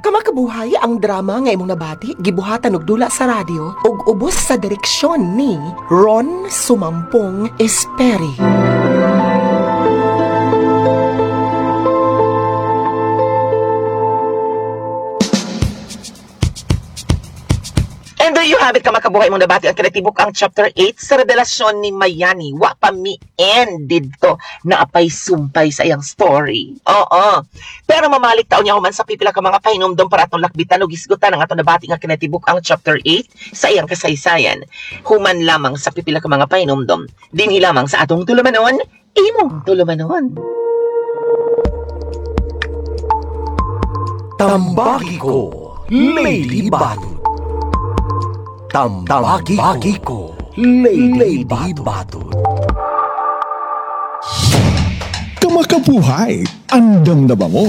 Kamakabuhay ang drama nga imong nabati, gibuhatan og dula sa radyo ug ubos sa direksyon ni Ron Sumampong Esperi. And there you have it, kamakabuhay mong nabati ang kinatibok ang chapter 8 sa revelasyon ni Mayani. Wa pa mi-end dito na apay sumpay sa iyang story. Oo. Pero mamalik taon niya human sa pipila ka mga pahinumdom para atong lakbitan o gisgutan ang atong nabati nga kinatibok ang chapter 8 sa iyang kasaysayan. Human lamang sa pipila ka mga pahinumdom. Dinhi lamang sa atong tulumanon, imong tulumanon. Tambagi ko, Lady Bato. Tambagi ko, Lady Bato. Kamakabuhay, andam na ba mo?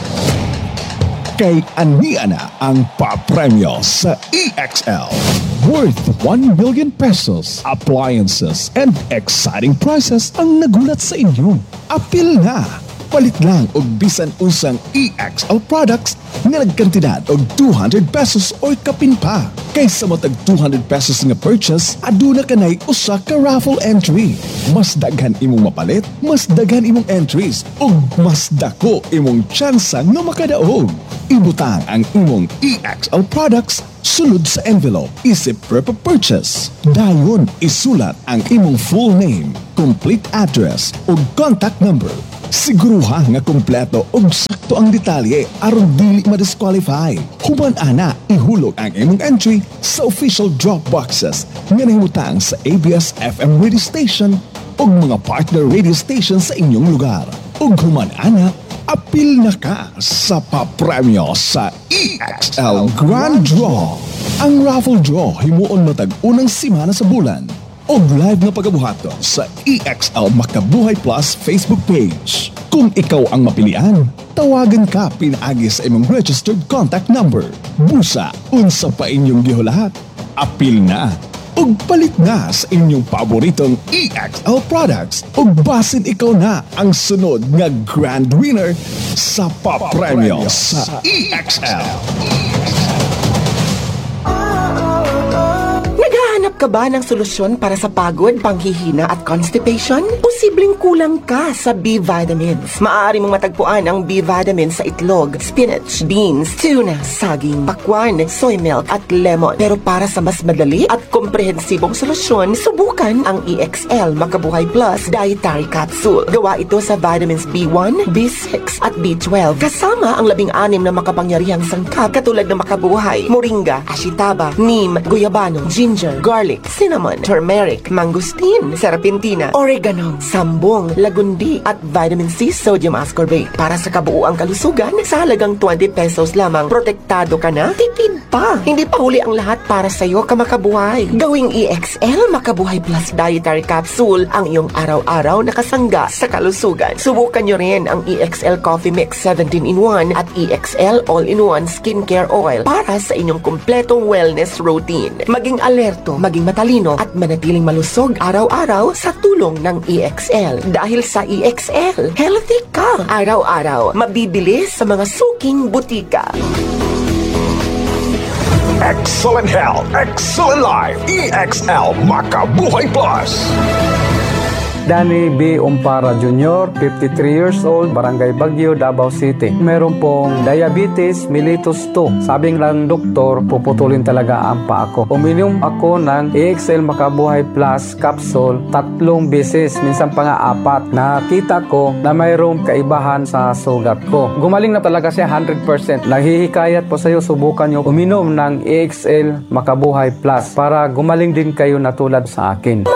Kay ania na ang papremyo sa EXL. Worth 1 million pesos, appliances, and exciting prizes ang nagulat sa inyo. Apil na! Palit lang og bisan unsang EXL products nga nagkantidad og 200 pesos or kapin pa. Kaysa matag 200 pesos nga purchase, aduna kanay usa ka raffle entry. Mas daghan imong mapalit, mas daghan imong entries, ug mas dako imong tsansa nga makadaog. Ibutang ang imong EXL products sulod sa envelope isip per purchase. Dayon isulat ang imong full name, complete address ug contact number. Siguruha nga kompleto ug sakto ang detalye aron dili ma-disqualify. Human ana ihulog ang imong entry sa official drop boxes nga nahimutang sa ABS-FM radio station ug mga partner radio station sa inyong lugar. Ug human ana apil na ka sa papremyo sa EXL Grand Draw. Ang raffle draw himuon matag unang simana sa bulan. O live na pagkabuhato sa EXL Makabuhay Plus Facebook page. Kung ikaw ang mapilian, tawagan ka pinaagi sa imong registered contact number. Busa, unsa pa inyong gihulahat. Apil na, ug palit na sa inyong paboritong EXL products. Ug basin ikaw na ang sunod nga grand winner sa papremyo sa EXL. Naghahanap ka ba ng solusyon para sa pagod, panghihina at constipation? Posibleng kulang ka sa B-vitamins. Maaari mong matagpuan ang B-vitamins sa itlog, spinach, beans, tuna, saging, pakwan, soy milk at lemon. Pero para sa mas madali at komprehensibong solusyon, subukan ang EXL Makabuhay Plus Dietary Capsule. Gawa ito sa vitamins B1, B6 at B12. Kasama ang 16 na makapangyarihang sangkap katulad ng makabuhay, moringa, ashitaba, neem, guyabano, ginger, garlic, cinnamon, turmeric, mangosteen, serpentina, oregano, sambong, lagundi, at vitamin C sodium ascorbate. Para sa kabuuang kalusugan, sa halagang 20 pesos lamang, protektado ka na, tipid pa. Hindi pa huli ang lahat para sa iyo, kamakabuhay. Gawing EXL Makabuhay Plus Dietary Capsule ang iyong araw-araw na kasangga sa kalusugan. Subukan nyo rin ang EXL Coffee Mix 17-in-1 at EXL All-in-1 Skincare Oil para sa inyong kumpletong wellness routine. Maging alerto, maging matalino at manatiling malusog araw-araw sa tulong ng EXL. Dahil sa EXL, healthy ka araw-araw. Mabibili sa mga suking butika. Excellent health, excellent life, EXL Makabuhay Plus. Danny B. Umpara Jr., 53 years old, Barangay Baguio, Davao City. Meron pong diabetes mellitus 2. Sabing lang doktor, puputulin talaga ang paa ko. Uminom ako ng EXL Makabuhay Plus capsule 3 beses, minsan pa nga 4. Nakita ko na mayroong kaibahan sa sugat ko. Gumaling na talaga siya 100%. Naghihikayat po sa iyo, subukan nyo uminom ng EXL Makabuhay Plus para gumaling din kayo na tulad sa akin.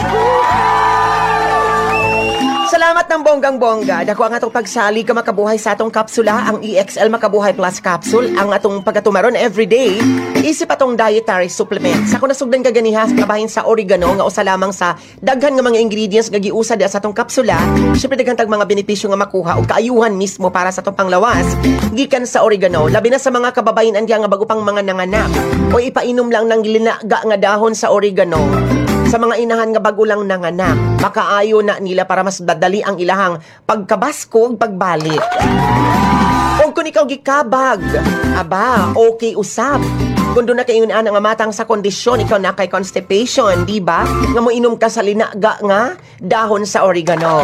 Salamat ng bonggang-bongga. Dako ang atong pagsali ka makabuhay sa atong kapsula, ang EXL Makabuhay Plus Capsule. Ang atong pagkatumaron everyday, isip atong dietary supplements. Ako nasugdan ka ganiha, kabahin sa oregano, nga usa lamang sa daghan nga mga ingredients nga giusa di sa atong kapsula. Syempre daghan tag mga benepisyo nga makuha o kaayuhan mismo para sa atong panglawas. Gikan sa oregano, labi na sa mga kababayan andiya nga bago pang mga nanganak o ipainom lang ng linaga nga dahon sa oregano. Sa mga inahan nga bago lang nanganak, makaayo na nila para mas dadali ang ilahang pagkabaskog pagbalik. O kung ikaw gikabag. Aba, okay usab. Kung doon na kayo nga matang sa kondisyon, ikaw na kay constipation, di ba? Nga mo inom ka sa linaga nga, dahon sa oregano.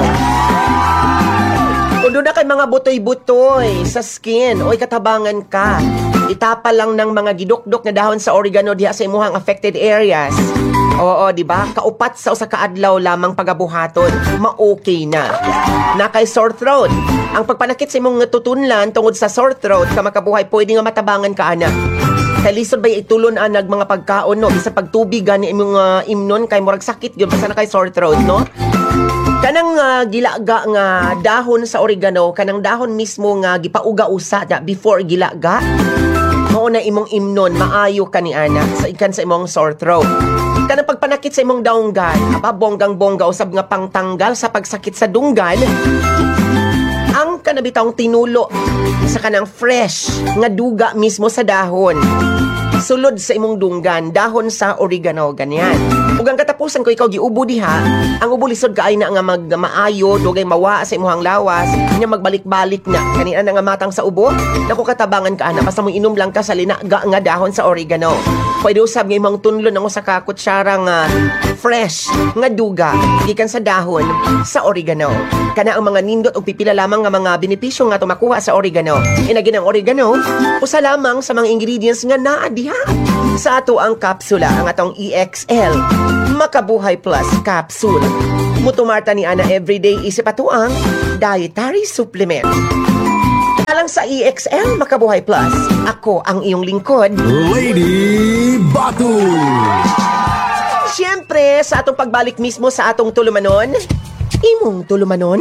Kung doon na kay mga butoy-butoy sa skin, oy katabangan ka, itapa lang ng mga gidukdok na dahon sa oregano diha sa imuhang affected areas. Oo, di ba? Kaupat sa usa ka adlaw lamang pagabuhaton, ma-okay na. Na kay sore throat, ang pagpanakit sa imong tutunlan tungod sa sore throat ka makabuhay, pwede nga matabangan ka ana. Kay lisod ba itulon anag mga pagkaon no, bisa pagtubig gani imong imnon kay murag sakit gyud basta na kay sore throat no. Kanang gilaga nga dahon sa oregano, kanang dahon mismo nga gipauga usa before gilaga. Mao na imong imnon, maayo ka ni ana sa ikan sa imong sore throat. Kanang pagpanakit sa imong daunggan, apa bonggang-bongga usab nga pangtanggal sa pagsakit sa dunggan. Ang kanabitang tinulo sa kanang fresh nga duga mismo sa dahon. Sulod sa imong dunggan, dahon sa oregano, ganyan. Ug ang katapusan ko ikaw giubo diha, ang ubo lisod kaay na nga maayo, dugay mawa sa imong lawas, nya magbalik-balik na. Kanina na nga matang sa ubo, naku katabangan ka ana, basta mo inom lang ka sa linaga nga dahon sa oregano. Pwede usab nga imong tunlo ng usa ka kutsara nga fresh nga duga gikan sa dahon sa oregano. Kana ang mga nindot og pipila lamang nga mga benepisyo nga tumakuha sa oregano. Inagin ang oregano, usa lamang sa mga ingredients nga naa diha sa ato ang kapsula, ang atong EXL Makabuhay Plus Capsule. Mutumarta ni ana everyday isip ato ang dietary supplement. Alang sa EXL Makabuhay Plus, ako ang iyong lingkod, Lady Batul. Siyempre, sa atong pagbalik mismo sa atong tulumanon, imong tulumanon,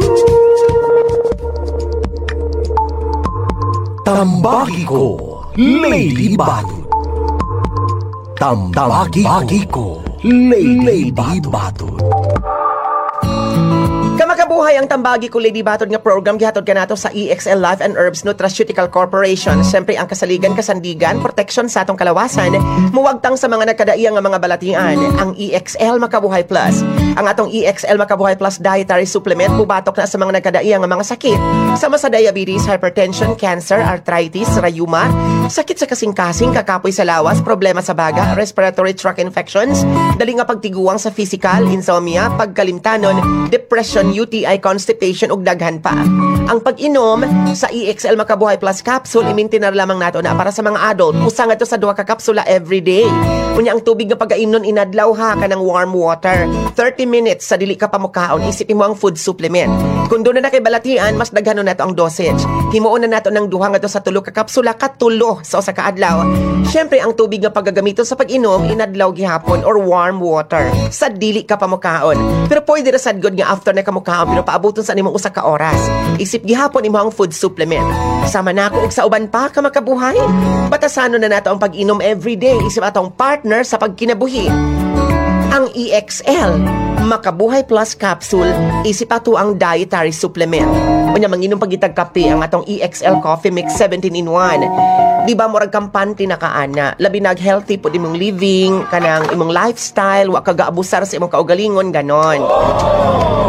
Tambaki ko, Lady Batul. Tambaki ko, Lady Batul. Kamakabuhay ang tambagi ko Lady Batod nga program gihatod kanato sa EXL Life and Herbs Nutraceutical Corporation. Siyempre ang kasaligan, kasandigan, protection sa atong kalawasan, muwagtang sa mga nagkadaiyang nga mga balatian. Ang EXL Makabuhay Plus, ang atong EXL Makabuhay Plus dietary supplement bubatok na sa mga nagkadaiyang nga mga sakit, sama sa diabetes, hypertension, cancer, arthritis, rayuma, sakit sa kasing-kasing, kakapoy sa lawas, problema sa baga, respiratory tract infections, dali nga pagtiguang sa physical, insomnia, pagkalimtanon, depression, UTI, constipation ug daghan pa. Ang pag-inom sa EXL Makabuhay Plus capsule imintinar lamang nato na para sa mga adult. Usa nga to sa 2 ka kapsula every day. Unya ang tubig nga pag-ainom inadlaw ha kanang warm water. 30 minutes sa dili ka pamukaon, isipin mo ang food supplement. Kung doon na kay balatian, mas daghanon nato ang dosage. Himuon na nato ng 2 nga to sa 3 ka kapsula katulo sa usa ka adlaw. Syempre ang tubig nga paggagamito sa pag-inom inadlaw gihapon or warm water sa dili ka pamukaon. Pero pwede ra sad good nga after na kamukaon pero paabuton sa nimong usa ka oras. Isip gihapon imong food supplement. Sama na ako og sa uban pa ka makabuhay. Batasano na nato ang pag-inom everyday isip atong partner sa pagkinabuhi. Ang EXL Makabuhay Plus Capsule isip ato ang dietary supplement. Unya manginom pagitag kape ang atong EXL Coffee Mix 17-in-1. Di ba murag kampante na kaana? Labi nag healthy pud imong living, kanang imong lifestyle, wa ka gaabusar sa imong kaugalingon ganon.